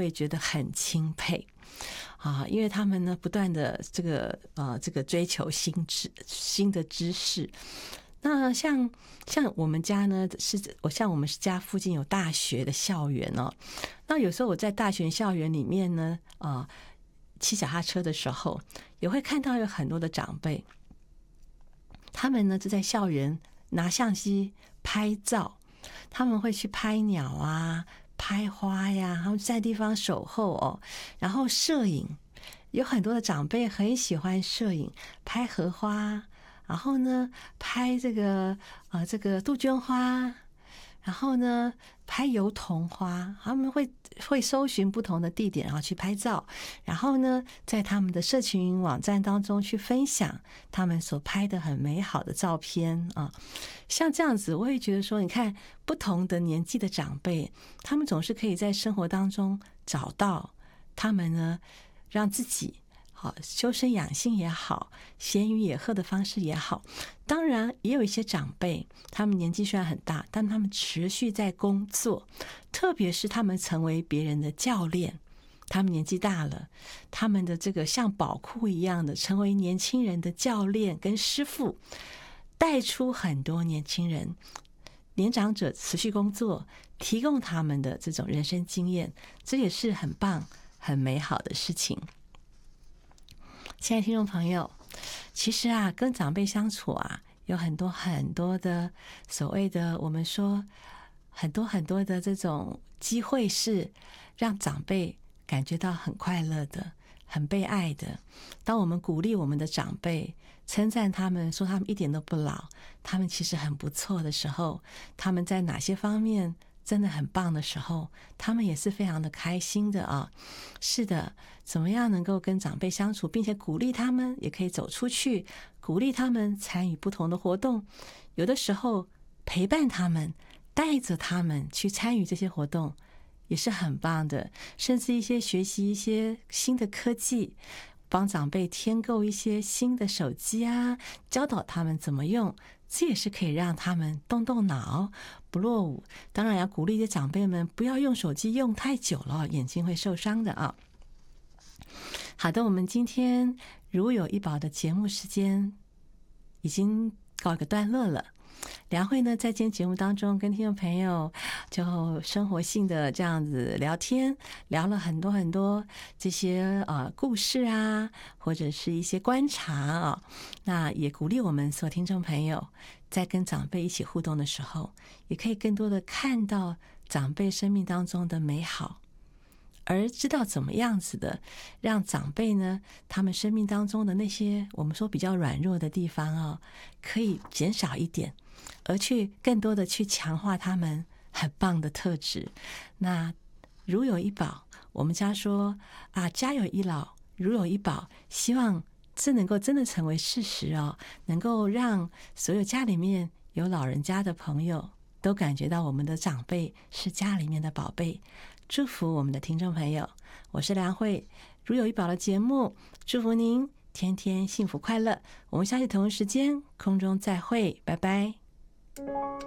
也觉得很钦佩因为他们呢不断的这个追求新的知识。那像我们家呢我们家附近有大学的校园那有时候我在大学校园里面呢骑脚踏车的时候，也会看到有很多的长辈，他们呢就在校园拿相机拍照，他们会去拍鸟啊、拍花呀，他们在地方守候然后摄影，有很多的长辈很喜欢摄影，拍荷花，然后呢拍这个杜鹃花，然后呢拍油桐花，他们会搜寻不同的地点，然后去拍照，然后呢在他们的社群网站当中去分享他们所拍的很美好的照片像这样子，我会觉得说，你看不同的年纪的长辈，他们总是可以在生活当中找到他们呢让自己修身养性也好，闲云野鹤的方式也好。当然也有一些长辈，他们年纪虽然很大，但他们持续在工作，特别是他们成为别人的教练，他们年纪大了，他们的这个像宝库一样的成为年轻人的教练跟师傅，带出很多年轻人年长者持续工作，提供他们的这种人生经验，这也是很棒很美好的事情。亲爱的听众朋友，其实跟长辈相处有很多很多的所谓的我们说很多很多的这种机会，是让长辈感觉到很快乐的，很被爱的。当我们鼓励我们的长辈，称赞他们，说他们一点都不老，他们其实很不错的时候，他们在哪些方面真的很棒的时候，他们也是非常的开心的是的，怎么样能够跟长辈相处，并且鼓励他们，也可以走出去，鼓励他们参与不同的活动，有的时候陪伴他们，带着他们去参与这些活动，也是很棒的。甚至学习一些新的科技，帮长辈添购一些新的手机教导他们怎么用，这也是可以让他们动动脑，不落伍。当然要鼓励这些长辈们不要用手机用太久了，眼睛会受伤的好的，我们今天如有一宝的节目时间已经告一个段落了。梁慧呢，在今天节目当中跟听众朋友就生活性的这样子聊天，聊了很多很多这些故事或者是一些观察那也鼓励我们所有听众朋友，在跟长辈一起互动的时候，也可以更多的看到长辈生命当中的美好，而知道怎么样子的让长辈呢，他们生命当中的那些我们说比较软弱的地方可以减少一点，而去更多的去强化他们很棒的特质。那如有一宝，我们家说家有一老如有一宝，希望这能够真的成为事实能够让所有家里面有老人家的朋友都感觉到我们的长辈是家里面的宝贝。祝福我们的听众朋友，我是梁慧，如有一宝的节目，祝福您天天幸福快乐。我们下期同一时间空中再会，拜拜。